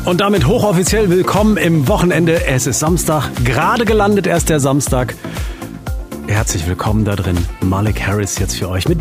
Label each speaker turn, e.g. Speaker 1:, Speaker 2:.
Speaker 1: Und damit hochoffiziell willkommen im Wochenende. Es ist Samstag, gerade gelandet erst der Samstag. Herzlich willkommen da drin. Malik Harris jetzt für euch mit